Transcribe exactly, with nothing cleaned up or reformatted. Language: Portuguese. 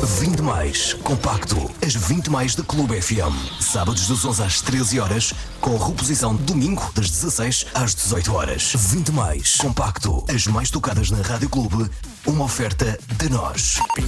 vinte mais compacto. As vinte mais da Clube F M. Sábados das onze às treze horas, com reposição domingo das dezasseis às dezoito horas. vinte mais compacto. As mais tocadas na Rádio Clube. Uma oferta de nós.